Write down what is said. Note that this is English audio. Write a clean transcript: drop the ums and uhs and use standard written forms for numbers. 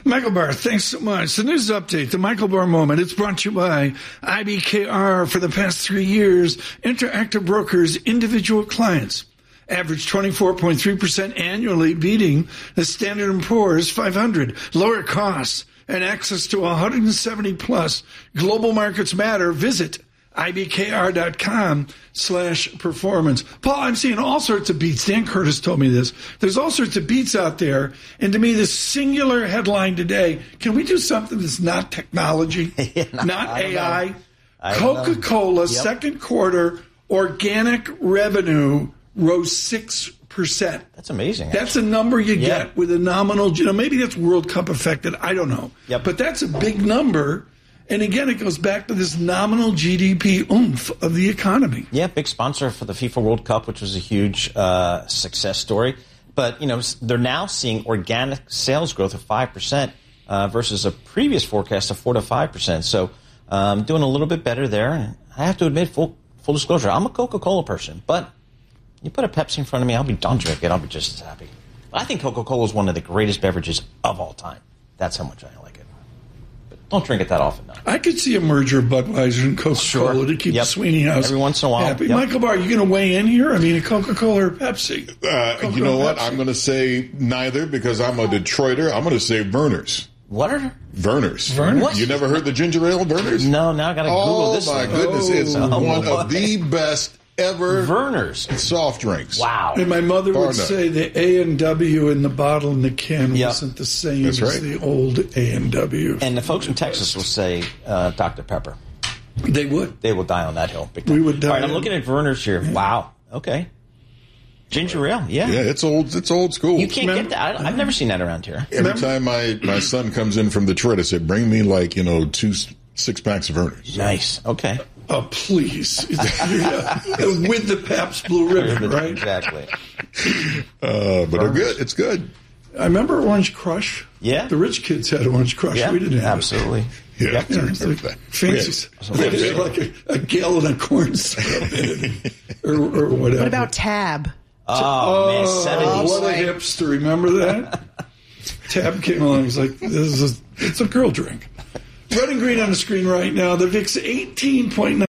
Michael Barr, thanks so much. The news update, the Michael Barr moment. It's brought to you by IBKR. For the past 3 years, Interactive Brokers, individual clients average 24.3% annually, beating the Standard & Poor's 500. Lower costs and access to 170-plus global markets matter. Visit IBKR.com/performance. Paul, I'm seeing all sorts of beats. Dan Curtis told me this. There's all sorts of beats out there. And to me, this singular headline today, can we do something that's not technology, not AI? Coca-Cola, second quarter, organic revenue rose 6%. That's amazing. That's a number you get with a nominal, maybe that's World Cup affected. I don't know. Yep. But that's a big number. And again, it goes back to this nominal GDP oomph of the economy. Yeah, big sponsor for the FIFA World Cup, which was a huge success story. But, they're now seeing organic sales growth of 5% versus a previous forecast of 4 to 5%. So doing a little bit better there. And I have to admit, full disclosure, I'm a Coca-Cola person. But you put a Pepsi in front of me, I'll be done drinking. I'll be just as happy. I think Coca-Cola is one of the greatest beverages of all time. That's how much I like it. Don't drink it that often, though. I could see a merger of Budweiser and Coca-Cola to keep the Sweeney House every once in a while. happy. Michael Barr, are you going to weigh in here? I mean, a Coca-Cola or Pepsi? You know what? I'm going to say neither because I'm a Detroiter. I'm going to say Vernors. What are Vernors? What? You never heard the ginger ale Vernors? No, now I got to Google this. Oh, my goodness. It's one of the best ever Vernors soft drinks. Wow. And my mother would say the A&W in the bottle and the can wasn't the same That's right. as the old A&W. And the folks in Texas will say Dr. Pepper. They would. They will die on that hill. Big time. We would die. All right, I'm looking at Vernors here. Yeah. Wow. Okay. Ginger ale, Yeah, it's old school. You can't get that. I've never seen that around here. Every time my son comes in from Detroit, I say, bring me 2 6-packs of Vernors. Nice. Okay. Oh, please. With the Pabst Blue Ribbon, right? Exactly. But they're good. It's good. I remember Orange Crush. Yeah. The rich kids had Orange Crush. Yeah, We didn't have absolutely. it. Yeah. Fancy. Like a gallon of corn syrup in it, or whatever. What about Tab? Oh, man, 70s. What a hipster. Remember that? Tab came along. He's like, it's a girl drink. Red and green on the screen right now. The VIX 18.9